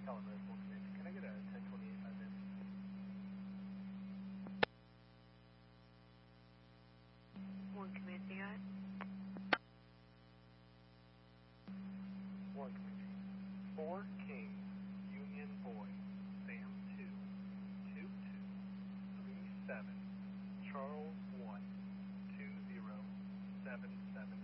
Calendar 1 Command. Can I get a 1028 5 in? 1 Command, you got it? 1 Command. 4 Kings, Union Boy, Sam 2, 2 2, 3 7, Charles 1, 2 0, 7 7.